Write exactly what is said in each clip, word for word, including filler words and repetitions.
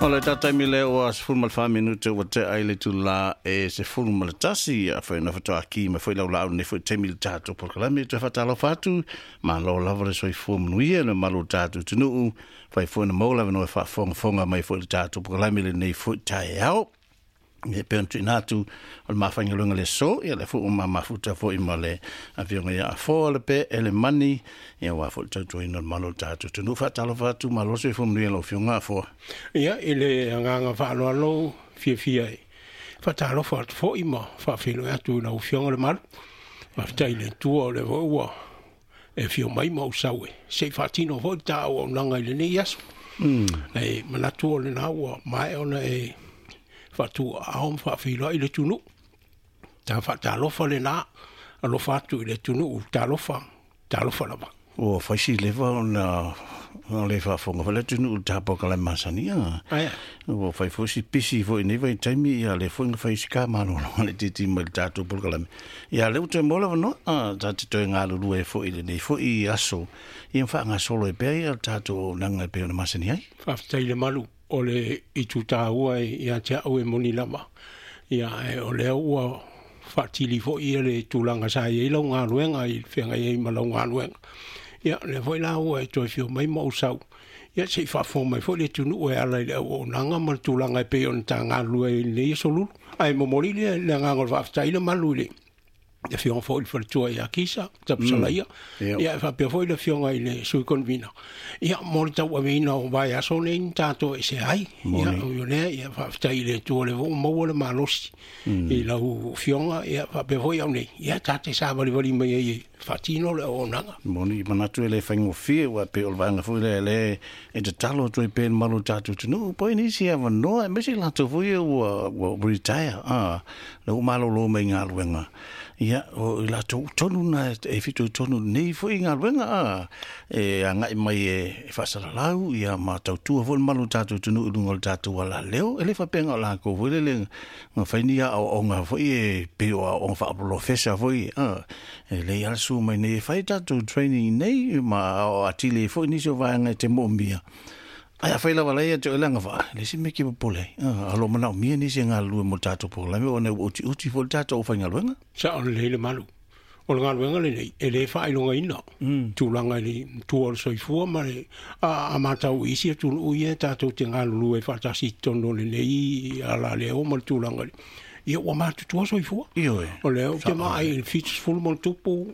Ola tata mi le o as fulmal fa minute o te aile tu la e se fulmal tasi a fa na fa ki me foi la la ne foi te mil tato por la mi te fa talo fatu ma lo la vole soi fu mnuie le malo tato tu nu fa fu na mo la no fa fonga fonga mai foi tato por la mi le nei foi tai au me pentu natu al mafanga lunga le so e le fu ma mafuta fo i male a vionga ya fo le pe ele mani e wa fo tatu ino malo tatu tu nu fa talo fatu ma lo se fu mnuie lo fionga fo ia ele nganga fa lo lo fie fie fa talo fa fo i ma fa filo atu na fionga le mal ma tai le tu le vo e fio mai mo sawe se fa tino vo ta o nanga le ni yas mm e ma na tu le na wa mai ona e fa tu a hom fa filo ile tunu ta fa ta lo fa le na lo fa tu ile tunu ta lo fa ta lo fa la ba o fa si le va na on le fa fonga le tunu ta po kala masania ai o fa fo si pisi fo ni vai taimi ya le fonga fa si ka ma no le titi mal ta tu po kala ya le te mola no a ta te to nga lu e fo ile nei fo i aso i fa nga solo e pe ya ta tu nanga pe na masania fa ta ile malu o le i tuta ua ia te au e moni lama. Ia e o le ua whatili fo i le tūlanga sa i lau ngā ruenga i whenga i malau ngā ruenga. Ia le fo i la ua e toi whio mai mau sau. Ia se i whafo mai fo le tunu ue ala i le au o nanga ma tūlanga e peon ta ngā rue i le i solulu. Ai momori le le ngā ngor whafta i le malu le. Ia whionga fo i whalitua i a kisa, tapsala ia. Ia e whapia fo i le whionga i le sui konvina. Ia mori tau a meina o vai aso ne in tātou e se ai. Ia o lea, ia whafta i le tua le vo maua le malosi. I lau whionga, ia whapia fo i au nei. Ia tāte sa wali wali mai e whatino le o nanga. Moni, manatu e le whaingo fie wa pe o le vanga fo le le e te talo tui pe malu tātou tunu. Poi nisi a wanoa, e mesi lato fo i o retire. Le o malo lo mai ngā luenga. Ia o la to tonu na e fitu tonu nei fo inga wenga e anga mai e fasala lau ia ma tau tu vol malu tatu tunu ngol tatu wala leo ele fa penga la ko vole le nga fainia o nga fo e pe o on fa professor fo e le ya su mai nei fai tatu training nei ma o atili fo ni so va nga te mombia ai fa la wala ia te langa fa le si me ki pole alo mana mi ni se nga lu mo tatu po la me o ne uti uti fo tatu o fa nga luenga sa on le le malu o nga luenga le nei ele fa i longa ina tu langa ni tu o so i fu ma le a mata u isi tu u ye tatu te nga lu e fa ta si tono le nei ala le o mo tu langa ia o mata tu so i fu io o le o te mai il fits full mo tupu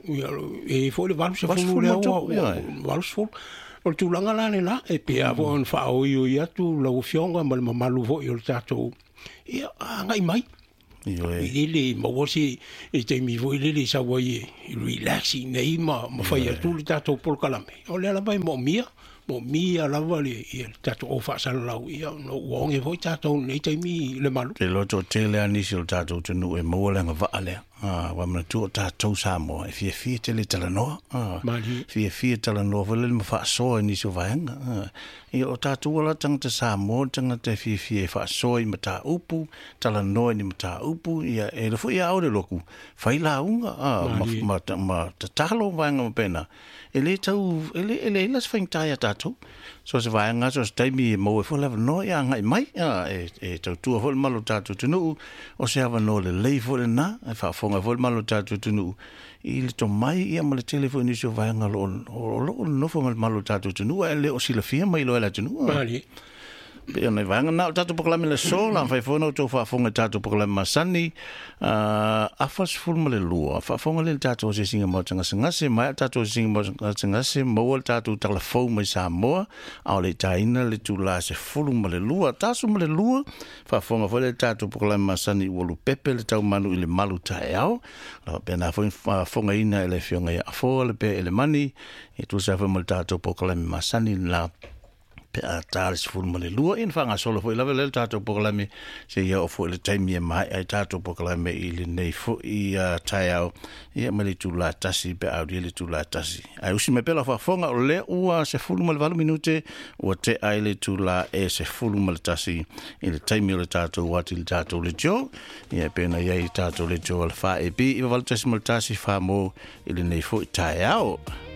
e fo le valu se fu le o valu fu o tu langa la ne la e pe avo on fa o io ia tu lo fionga mal malu vo io tato ia ngai mai io e ile mo vosi e te mi vo ile sa vo i relaxing nei ma ma fa ia tu tato por calame o le la mai mo mia mo mia la vale ia tato o fa sa la ia no wong e vo tato nei te mi le malu te lo to te le ani sil tato tu no e mo le nga va ale ah wa ma tu tato sa mo e fie fie te le tala no ah fie fie tala no vole mo fa so ni so va nga e o tato wala tang te sa mo tang te fie fie fa so i mata upu tala no ni mata upu ia e le fu ia o le loku fai la unga ah ma ma talo va nga pena ele tau ele ele las fai tai tato so se vai nga so stai mi mo e fo le no ia nga mai e e tau tu fo malo tato tunu o se ava no le lei fo le na e fa fonga fo malo tato tunu il to mai ia mo le telefoni so vai nga lo lo no fo malo tato tunu e le o sila fia mai lo la tunu mali pe ona vanga na tato proclame le sol la fai fono to fa fonga tato proclame masani a fas fulma le lua fa fonga le tato se singa mo tanga singa se mai tato singa mo tanga se mo tato telefone mai sa mo au le taina le tu la se fulma le lua taso mo le lua fa fonga fo le tato proclame masani wolu pepe le tau manu ile malu taeao la pena fo fonga ina ele fionga ya fo le pe ele mani e tu sa fo mo tato proclame masani la pe a taris fulma le lua in fanga solo fo lava le tato proclame se ia fo le taimi mai ai tato proclame ile nei fo i taiao ia mali tu la tasi pe au le tu la tasi ai usi me pela fa fonga le ua se fulma le valu minute o te ai le tu la e se fulma le tasi ile taimi le tato wati le tato le jo ia pena ia i tato le jo al fa e bi i valu tasi mal tasi fa mo ile nei fo i taiao